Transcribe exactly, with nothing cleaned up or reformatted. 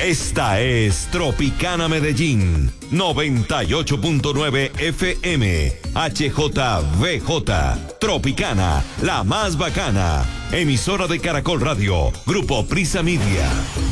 Esta es Tropicana Medellín, noventa y ocho punto nueve F M, H J V J, Tropicana, la más bacana, emisora de Caracol Radio, Grupo Prisa Media.